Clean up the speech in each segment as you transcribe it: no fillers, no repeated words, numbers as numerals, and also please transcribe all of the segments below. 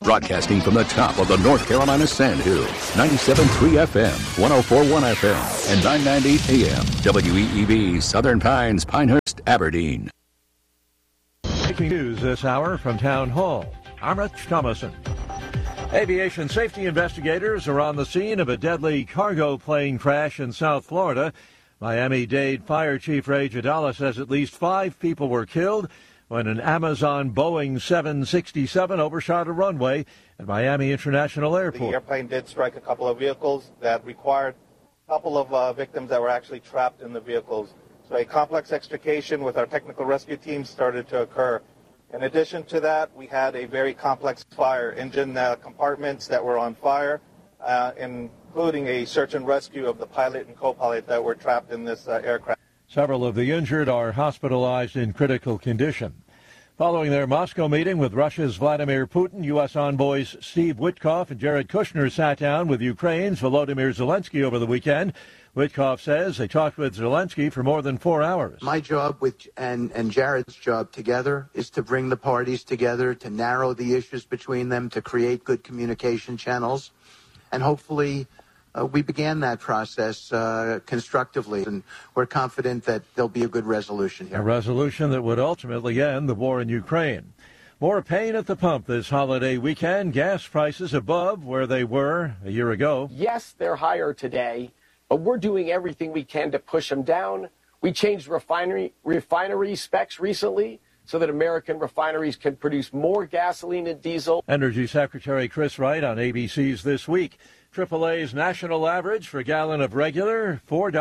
Broadcasting from the top of the North Carolina Sandhill, 97.3 FM, 104.1 FM, and 990 AM, WEEB, Southern Pines, Pinehurst, Aberdeen. Breaking news this hour from Town Hall. I'm Rich Thomason. Aviation safety investigators are on the scene of a deadly cargo plane crash in South Florida. Miami-Dade Fire Chief Ray Jadala says at least 5 people were killed when an Amazon Boeing 767 overshot a runway at Miami International Airport. The airplane did strike a couple of vehicles that required a couple of victims that were actually trapped in the vehicles. So a complex extrication with our technical rescue team started to occur. In addition to that, we had a very complex fire, engine compartments that were on fire, including a search and rescue of the pilot and co-pilot that were trapped in this aircraft. Several of the injured are hospitalized in critical condition. Following their Moscow meeting with Russia's Vladimir Putin, U.S. envoys Steve Witkoff and Jared Kushner sat down with Ukraine's Volodymyr Zelensky over the weekend. Witkoff says they talked with Zelensky for more than 4 hours. My job and Jared's job together is to bring the parties together, to narrow the issues between them, to create good communication channels, and hopefully we began that process constructively, and we're confident that there'll be a good resolution here. A resolution that would ultimately end the war in Ukraine. More pain at the pump this holiday weekend. Gas prices above where they were a year ago. Yes, they're higher today, but we're doing everything we can to push them down. We changed refinery specs recently so that American refineries can produce more gasoline and diesel. Energy Secretary Chris Wright on ABC's This Week. AAA's national average for a gallon of regular,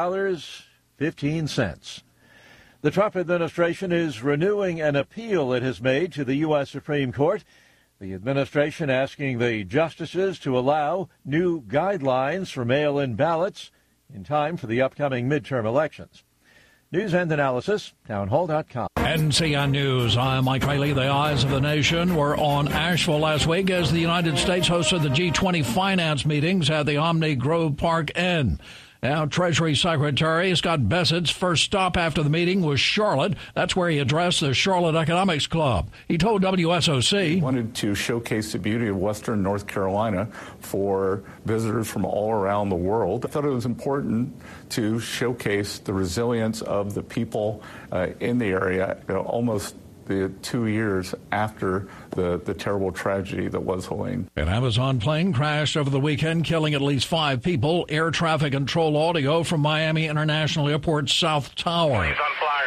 $4.15. The Trump administration is renewing an appeal it has made to the U.S. Supreme Court. The administration asking the justices to allow new guidelines for mail-in ballots in time for the upcoming midterm elections. News and analysis, townhall.com. NCN News, I'm Mike Riley. The eyes of the nation were on Asheville last week as the United States hosted the G20 finance meetings at the Omni Grove Park Inn. Now, Treasury Secretary Scott Bessett's first stop after the meeting was Charlotte. That's where he addressed the Charlotte Economics Club. He told WSOC, "We wanted to showcase the beauty of Western North Carolina for visitors from all around the world. I thought it was important to showcase the resilience of the people in the area, almost the 2 years after the terrible tragedy that was Helene." An Amazon plane crashed over the weekend, killing at least 5 people. Air traffic control audio from Miami International Airport South Tower. Planes on fire,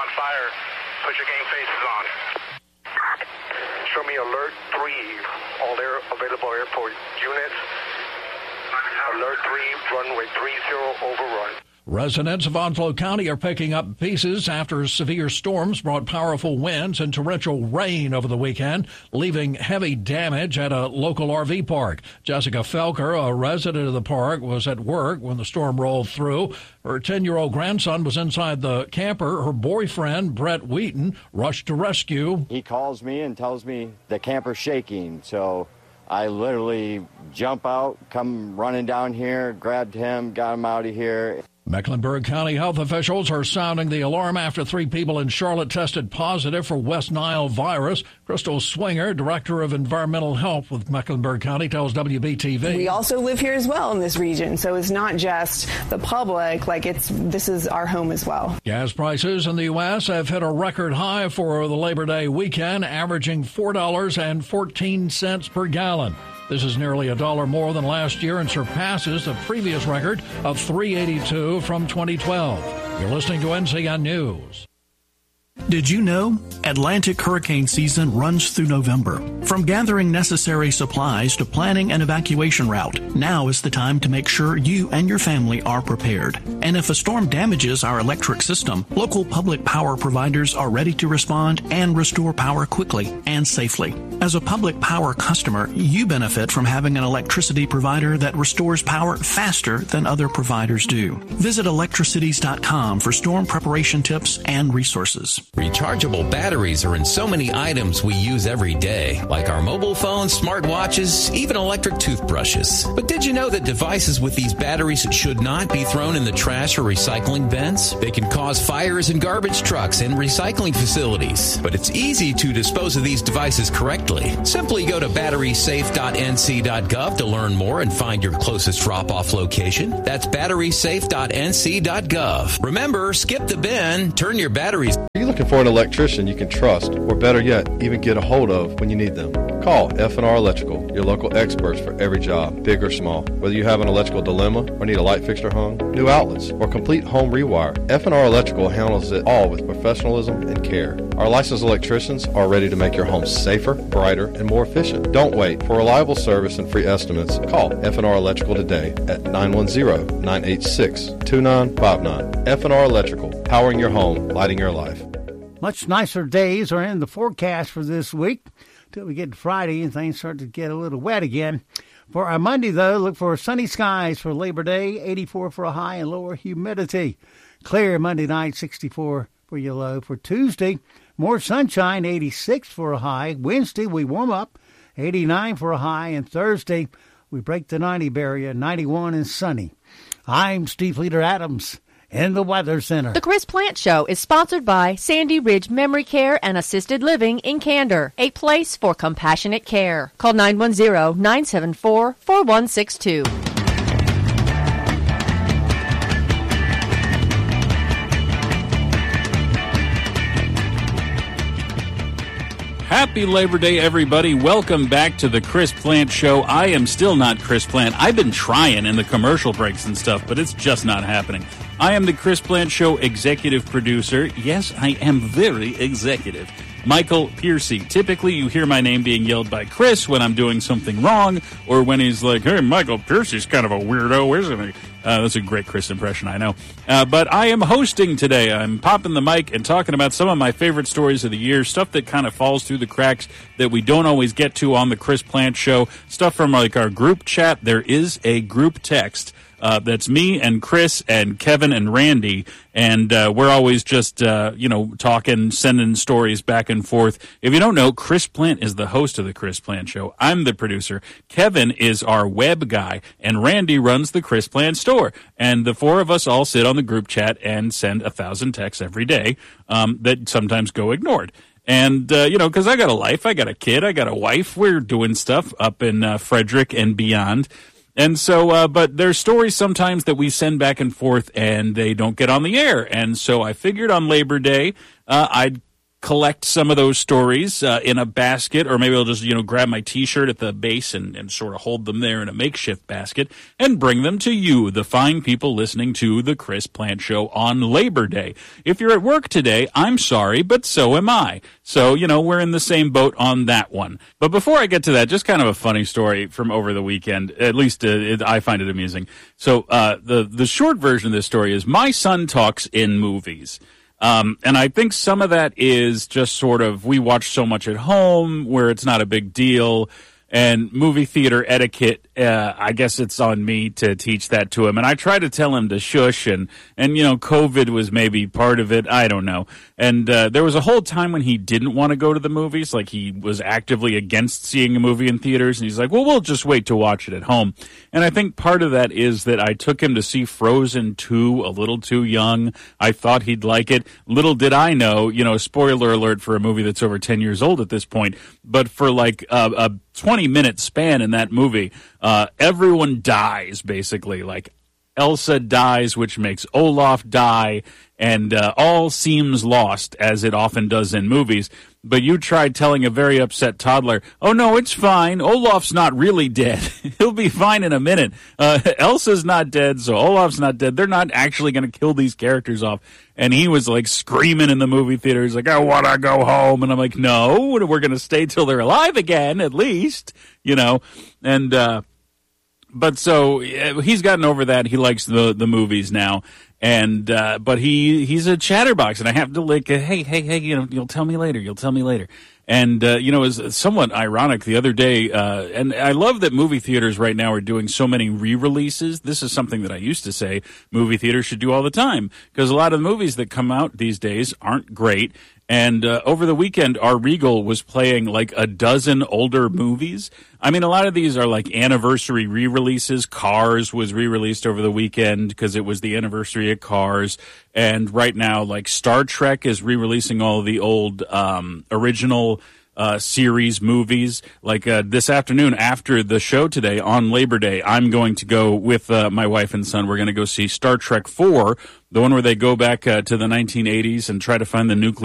put your game faces on. Show me alert 3, all air available airport units. Alert 3, runway 30 overrun. Residents of Onslow County are picking up pieces after severe storms brought powerful winds and torrential rain over the weekend, leaving heavy damage at a local RV park. Jessica Felker, a resident of the park, was at work when the storm rolled through. Her 10-year-old grandson was inside the camper. Her boyfriend, Brett Wheaton, rushed to rescue. He calls me and tells me the camper's shaking, so I literally jump out, come running down here, grabbed him, got him out of here. Mecklenburg County health officials are sounding the alarm after 3 people in Charlotte tested positive for West Nile virus. Crystal Swinger, Director of Environmental Health with Mecklenburg County, tells WBTV. We also live here as well in this region, so it's not just the public, this is our home as well. Gas prices in the U.S. have hit a record high for the Labor Day weekend, averaging $4.14 per gallon. This is nearly $1 more than last year and surpasses the previous record of $3.82 from 2012. You're listening to NCN News. Did you know Atlantic hurricane season runs through November? From gathering necessary supplies to planning an evacuation route, now is the time to make sure you and your family are prepared. And if a storm damages our electric system, local public power providers are ready to respond and restore power quickly and safely. As a public power customer, you benefit from having an electricity provider that restores power faster than other providers do. Visit electricities.com for storm preparation tips and resources. Rechargeable batteries are in so many items we use every day, like our mobile phones, smartwatches, even electric toothbrushes. But did you know that devices with these batteries should not be thrown in the trash or recycling bins? They can cause fires in garbage trucks and recycling facilities. But it's easy to dispose of these devices correctly. Simply go to batterysafe.nc.gov to learn more and find your closest drop-off location. That's batterysafe.nc.gov. Remember, skip the bin, turn your batteries. Are you looking for an electrician you can trust, or better yet, even get a hold of when you need them? Call F&R Electrical, your local experts for every job, big or small. Whether you have an electrical dilemma or need a light fixture hung, new outlets, or complete home rewire, F&R Electrical handles it all with professionalism and care. Our licensed electricians are ready to make your home safer, brighter, and more efficient. Don't wait. For reliable service and free estimates, call F&R Electrical today at 910-986-2959. F&R Electrical, powering your home, lighting your life. Much nicer days are in the forecast for this week till we get to Friday and things start to get a little wet again. For our Monday, though, look for sunny skies for Labor Day, 84 for a high and lower humidity. Clear Monday night, 64 for your low. For Tuesday, more sunshine, 86 for a high. Wednesday, we warm up, 89 for a high. And Thursday, we break the 90 barrier, 91 and sunny. I'm Steve Leader Adams in the Weather Center. The Chris Plant Show is sponsored by Sandy Ridge Memory Care and Assisted Living in Candor, a place for compassionate care. Call 910-974-4162. Happy Labor Day, everybody. Welcome back to the Chris Plant Show. I am still not Chris Plant. I've been trying in the commercial breaks and stuff, but it's just not happening. I am the Chris Plant Show executive producer. Yes, I am very executive. Michael Piercy. Typically, you hear my name being yelled by Chris when I'm doing something wrong, or when he's like, hey, Michael Piercy's kind of a weirdo, isn't he? That's a great Chris impression, I know. But I am hosting today. I'm popping the mic and talking about some of my favorite stories of the year, stuff that kind of falls through the cracks that we don't always get to on the Chris Plant Show, stuff from like our group chat. There is a group text. That's me and Chris and Kevin and Randy, and we're always just, talking, sending stories back and forth. If you don't know, Chris Plant is the host of the Chris Plant Show. I'm the producer. Kevin is our web guy, and Randy runs the Chris Plant store. And the four of us all sit on the group chat and send 1,000 texts every day that sometimes go ignored. And, because I got a life, I got a kid, I got a wife, we're doing stuff up in Frederick and beyond. And so, but there's stories sometimes that we send back and forth and they don't get on the air. And so I figured on Labor Day, I'd collect some of those stories in a basket, or maybe I'll just, grab my T-shirt at the base and sort of hold them there in a makeshift basket and bring them to you, the fine people listening to the Chris Plant Show on Labor Day. If you're at work today, I'm sorry, but so am I. So, we're in the same boat on that one. But before I get to that, just kind of a funny story from over the weekend. At least I find it amusing. So the short version of this story is my son talks in movies. And I think some of that is just sort of, we watch so much at home where it's not a big deal, and movie theater etiquette, I guess it's on me to teach that to him. And I try to tell him to shush, and COVID was maybe part of it. I don't know. And there was a whole time when he didn't want to go to the movies, like he was actively against seeing a movie in theaters, and he's like, well, we'll just wait to watch it at home. And I think part of that is that I took him to see Frozen 2 a little too young. I thought he'd like it. Little did I know, spoiler alert for a movie that's over 10 years old at this point, but for like a 20-minute span in that movie, everyone dies, basically. Like, Elsa dies, which makes Olaf die, and all seems lost, as it often does in movies. But you tried telling a very upset toddler, oh, no, it's fine. Olaf's not really dead. He'll be fine in a minute. Elsa's not dead, so Olaf's not dead. They're not actually going to kill these characters off. And he was, like, screaming in the movie theater. He's like, I want to go home. And I'm like, no, we're going to stay till they're alive again, at least, And, but so he's gotten over that. He likes the movies now. And, but he's a chatterbox, and I have to like, hey, you'll tell me later. And, it was somewhat ironic the other day. And I love that movie theaters right now are doing so many re-releases. This is something that I used to say movie theaters should do all the time, because a lot of the movies that come out these days aren't great. And over the weekend, our Regal was playing like a dozen older movies. I mean, a lot of these are like anniversary re-releases. Cars was re-released over the weekend because it was the anniversary of Cars. And right now, like Star Trek is re-releasing all of the old original series movies. Like this afternoon after the show today on Labor Day, I'm going to go with my wife and son. We're going to go see Star Trek 4, the one where they go back to the 1980s and try to find the nuclear